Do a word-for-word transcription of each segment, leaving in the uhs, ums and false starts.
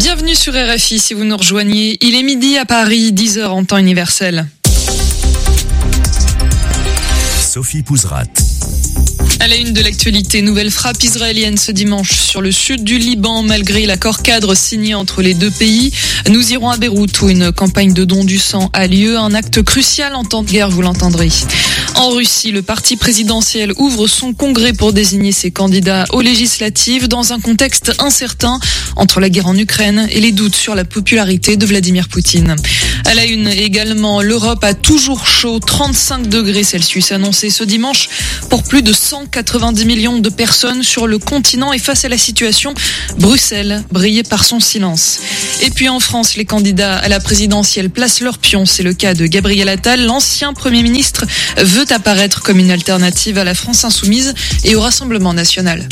Bienvenue sur R F I si vous nous rejoignez. Il est midi à Paris, dix heures en temps universel. Sophie Pouzrat. À la une de l'actualité, nouvelle frappe israélienne ce dimanche sur le sud du Liban malgré l'accord cadre signé entre les deux pays. Nous irons à Beyrouth où une campagne de don du sang a lieu, un acte crucial en temps de guerre, vous l'entendrez. En Russie, le parti présidentiel ouvre son congrès pour désigner ses candidats aux législatives dans un contexte incertain entre la guerre en Ukraine et les doutes sur la popularité de Vladimir Poutine. À la une également, l'Europe a toujours chaud, trente-cinq degrés Celsius annoncé ce dimanche pour plus de cent quatre-vingt-dix millions de personnes sur le continent et face à la situation, Bruxelles brillait par son silence. Et puis en France, les candidats à la présidentielle placent leurs pions. C'est le cas de Gabriel Attal. L'ancien Premier ministre veut apparaître comme une alternative à la France insoumise et au Rassemblement national.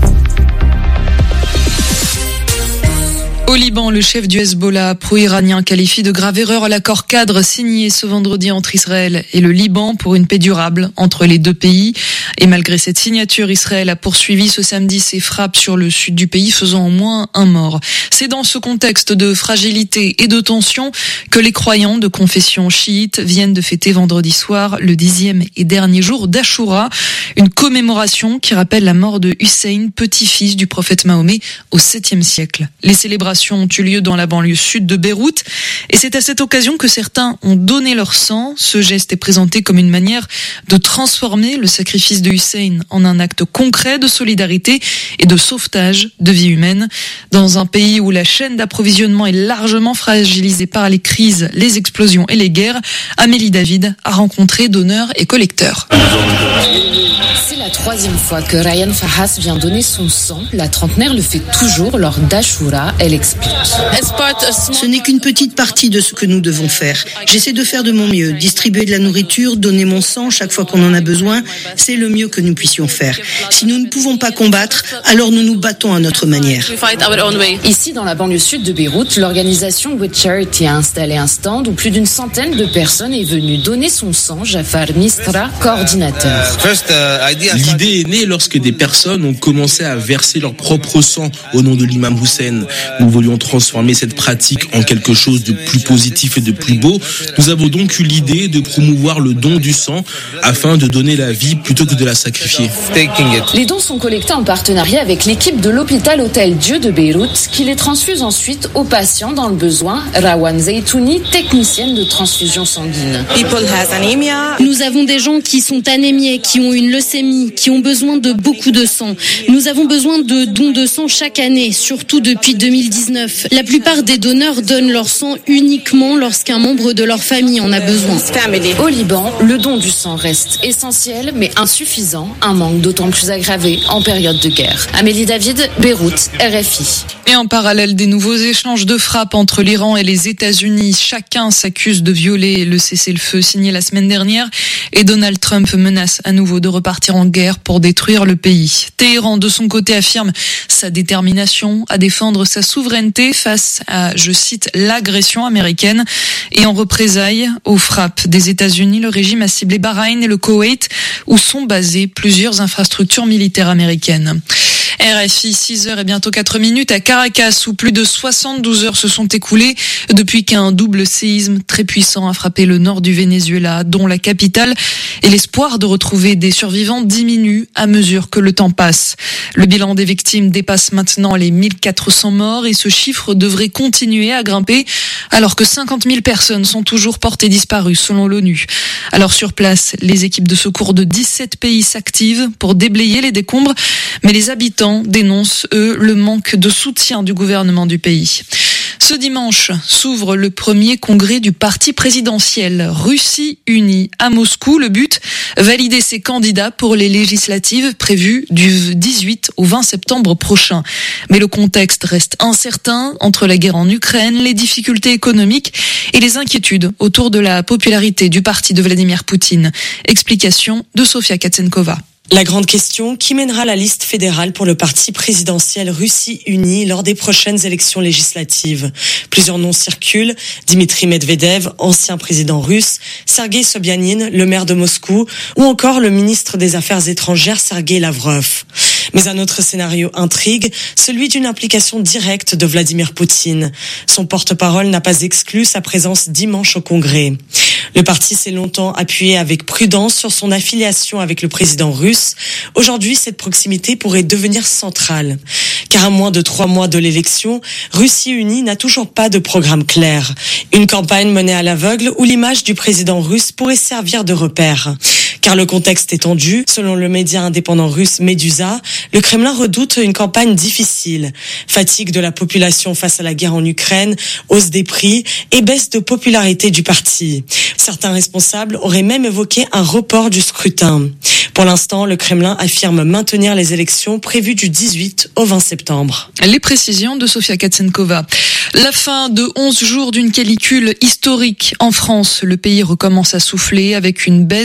Au Liban, le chef du Hezbollah pro-iranien qualifie de grave erreur l'accord cadre signé ce vendredi entre Israël et le Liban pour une paix durable entre les deux pays. Et malgré cette signature, Israël a poursuivi ce samedi ses frappes sur le sud du pays, faisant au moins un mort. C'est dans ce contexte de fragilité et de tension que les croyants de confession chiite viennent de fêter vendredi soir le dixième et dernier jour d'Achoura, une commémoration qui rappelle la mort de Hussein, petit-fils du prophète Mahomet au septième siècle. Les célébrations ont eu lieu dans la banlieue sud de Beyrouth et c'est à cette occasion que certains ont donné leur sang. Ce geste est présenté comme une manière de transformer le sacrifice de Hussein en un acte concret de solidarité et de sauvetage de vies humaines. Dans un pays où la chaîne d'approvisionnement est largement fragilisée par les crises, les explosions et les guerres, Amélie David a rencontré donneurs et collecteurs. C'est la troisième fois que Ryan Fahas vient donner son sang. La trentenaire le fait toujours lors d'Achoura. Elle explique. Ce n'est qu'une petite partie de ce que nous devons faire. J'essaie de faire de mon mieux. Distribuer de la nourriture, donner mon sang chaque fois qu'on en a besoin, c'est le mieux que nous puissions faire. Si nous ne pouvons pas combattre, alors nous nous battons à notre manière. Ici, dans la banlieue sud de Beyrouth, l'organisation With Charity a installé un stand où plus d'une centaine de personnes est venue donner son sang. Jafar Mistra, coordinateur. L'idée est née lorsque des personnes ont commencé à verser leur propre sang au nom de l'imam Hussein. Nous voulions transformer cette pratique en quelque chose de plus positif et de plus beau. Nous avons donc eu l'idée de promouvoir le don du sang afin de donner la vie plutôt que de la sacrifier. Les dons sont collectés en partenariat avec l'équipe de l'hôpital Hôtel Dieu de Beyrouth qui les transfuse ensuite aux patients dans le besoin. Rawan Zeytouni, technicienne de transfusion sanguine. Nous avons des gens qui sont anémiés, qui ont une leucémie, qui ont besoin de beaucoup de sang. Nous avons besoin de dons de sang chaque année, surtout depuis deux mille dix-neuf. La plupart des donneurs donnent leur sang uniquement lorsqu'un membre de leur famille en a besoin. Au Liban, le don du sang reste essentiel mais insuffisant, un manque d'autant plus aggravé en période de guerre. Amélie David, Beyrouth, R F I. Et en parallèle des nouveaux échanges de frappes entre l'Iran et les États-Unis, chacun s'accuse de violer le cessez-le-feu signé la semaine dernière et Donald Trump menace à nouveau de repartir en guerre pour détruire le pays. Téhéran, de son côté, affirme sa détermination à défendre sa souveraineté face à, je cite, l'agression américaine. Et en représailles aux frappes des États-Unis, le régime a ciblé Bahreïn et le Koweït où sont basées plusieurs infrastructures militaires américaines. R F I, six heures et bientôt quatre minutes à Caracas où plus de soixante-douze heures se sont écoulées depuis qu'un double séisme très puissant a frappé le nord du Venezuela, dont la capitale, et l'espoir de retrouver des survivants diminue à mesure que le temps passe. Le bilan des victimes dépasse maintenant les mille quatre cents morts et ce chiffre devrait continuer à grimper alors que cinquante mille personnes sont toujours portées disparues selon l'ONU. Alors sur place, les équipes de secours de dix-sept pays s'activent pour déblayer les décombres, mais les habitants dénoncent, eux, le manque de soutien du gouvernement du pays. Ce dimanche s'ouvre le premier congrès du parti présidentiel Russie Unie à Moscou. Le but, valider ses candidats pour les législatives prévues du dix-huit au vingt septembre prochain. Mais le contexte reste incertain entre la guerre en Ukraine, les difficultés économiques et les inquiétudes autour de la popularité du parti de Vladimir Poutine. Explication de Sofia Katsenkova. La grande question, qui mènera la liste fédérale pour le parti présidentiel Russie Unie lors des prochaines élections législatives? Plusieurs noms circulent. Dimitri Medvedev, ancien président russe, Sergei Sobyanin, le maire de Moscou, ou encore le ministre des Affaires étrangères Sergei Lavrov. Mais un autre scénario intrigue, celui d'une implication directe de Vladimir Poutine. Son porte-parole n'a pas exclu sa présence dimanche au Congrès. Le parti s'est longtemps appuyé avec prudence sur son affiliation avec le président russe. Aujourd'hui, cette proximité pourrait devenir centrale. Car à moins de trois mois de l'élection, Russie Unie n'a toujours pas de programme clair. Une campagne menée à l'aveugle où l'image du président russe pourrait servir de repère. Car le contexte est tendu. Selon le média indépendant russe Medusa, le Kremlin redoute une campagne difficile. Fatigue de la population face à la guerre en Ukraine, hausse des prix et baisse de popularité du parti. Certains responsables auraient même évoqué un report du scrutin. Pour l'instant, le Kremlin affirme maintenir les élections prévues du dix-huit au vingt septembre. Les précisions de Sofia Katsenkova. La fin de onze jours d'une canicule historique en France. Le pays recommence à souffler avec une baisse